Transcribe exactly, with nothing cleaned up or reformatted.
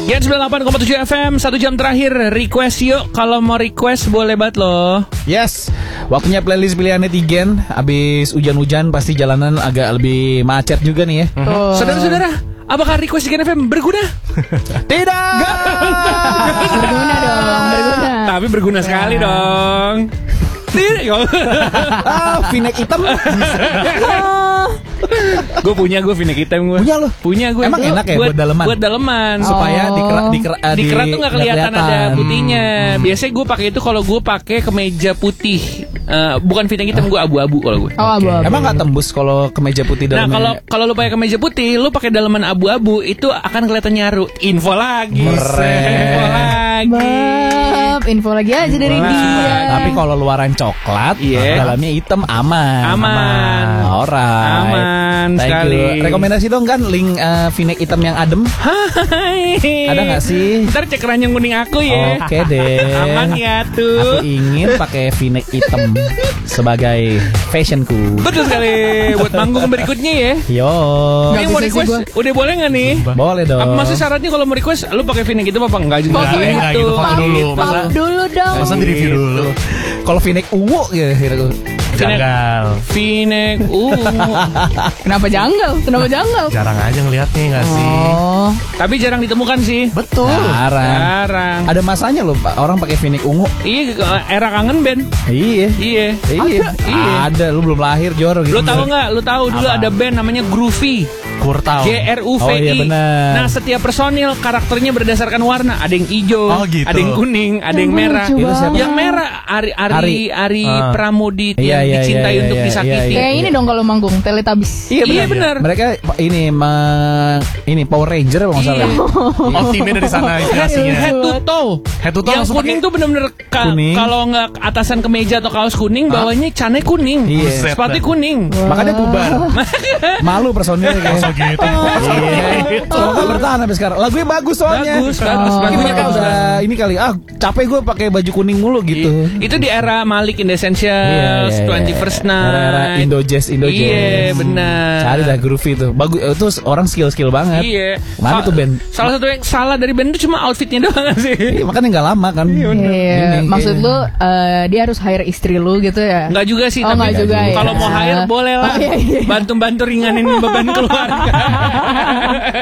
Gen sembilan puluh delapan koma tujuh F M, satu jam terakhir. Request yuk, kalau mau request boleh banget loh. Yes, waktunya playlist pilihan netizen. Abis hujan-hujan pasti jalanan agak lebih macet juga nih ya. Oh. Saudara-saudara, apakah request Gen F M berguna? Tidak. Berguna dong, berguna. Tapi berguna sekali dong. Tidak. Ah, V-neck hitam. Gue punya, gue V-neck hitam gue. Punya lo? Punya gue. Emang enak ya buat daleman? Buat daleman. Oh. Supaya dikerat dikerat Di kerat tuh nggak kelihatan ada putihnya. Hmm. Biasanya gue pakai itu kalau gue pakai kemeja putih. Uh, bukan V-neck hitam, gue abu-abu kalau gue. Oh, abu-abu. Emang nggak tembus kalau kemeja putih Nah dalamnya? kalau kalau lu pakai kemeja putih, lu pakai daleman abu-abu itu akan kelihatan nyaru. Info lagi. Keren. Info lagi. Bab, info lagi aja dari Info dia. lagi. Tapi kalau luaran coklat, Iya. dalamnya hitam, aman. Aman. Alright. Aman Thank sekali. you. Rekomendasi dong kan link uh, V-neck hitam yang adem. Hai. Ada nggak sih? Ntar cek ranjang kuning aku ya. Oke deh. Aman ya Aku tuh. ingin pakai V-neck hitam sebagai fashionku. Betul sekali. Buat manggung berikutnya ya. Yo. Nggak Ini mau bisa sih request, gua. udah boleh nggak nih? Boleh dong. Apa maksud syaratnya kalau mau request lu pakai V-neck itu apa enggak juga? Enggak, enggak gitu, foto dulu. Pap Masa- dulu dong. Masa di review dulu. Kalau V-neck uwo gitu. gitu. Janggal. V-neck. Uh. Kenapa janggal? Kenapa janggal? Jarang aja ngeliatnya nggak sih? Oh, Tapi jarang ditemukan sih. Betul. Jarang. Jarang. Ada masanya loh Pak, orang pakai V-neck ungu. Iya, era kangen band. Iya. Iya. Iya. Iya. Ada, lu belum lahir Jor gitu. Lu tahu nggak? Lu tahu dulu Apa? ada band namanya Groovy. Kurtau. G R U V I. Oh, iya benar. Nah, setiap personil karakternya berdasarkan warna. Ada yang hijau, Oh, gitu. ada yang kuning, ada yang Yang merah. lucu Itu siapa? Yang merah Ari Ari Ari. Ari Ah. Pramudi Iya, yang iya, dicintai iya, untuk iya, disakiti. iya, kayak ini dong kalau manggung Teletubbies. Iya, benar. Mereka ini ma- ini Power Ranger kalau nggak salah. Iya. ya. Oh, timnya dari sana inspirasinya. Head to toe. Head to toe Yang langsung kuning pakai- tuh bener-bener ka- Kuning. kalau nggak atasan kemeja atau kaos kuning, bawahnya cane kuning. Iya. Sepatu kuning. Makanya bubar. Malu personilnya kayak. Langsung gitu. Iya. Semoga bertahan sampai sekarang. Lagunya bagus soalnya. Bagus, bagus, Oh. Mungkin bagus, mereka bagus. udah ini kali. Ah, capek gue pakai baju kuning mulu gitu. Itu di era Malik in the Essentials, Iya, iya, twenty-first iya. Night. Era-era Indo Jazz, Indo Jazz. Iya, benar. Cari dah groovy itu. Bagus itu orang skill-skill banget. Iya. Mana Sa- tuh band? Salah satu yang salah dari band itu cuma outfitnya doang sih. Iya, makanya nggak lama kan. Iya, Ini, maksud iya. lu eh, dia harus hire istri lu gitu ya? Enggak juga sih, Oh, tapi nggak juga ya. kalau mau hire boleh lah. Oh, iya, iya. Bantu-bantu ringanin beban keluarga.